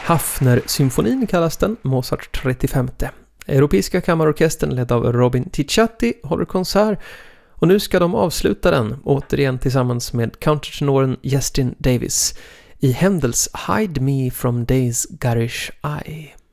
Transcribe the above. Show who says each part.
Speaker 1: Hafner-symfonin kallas den, Mozart 35. Europeiska kammarorkestern ledd av Robin Ticciatti håller konsert och nu ska de avsluta den återigen tillsammans med countertenoren Justin Davis i Händels Hide Me from Day's Garish Eye.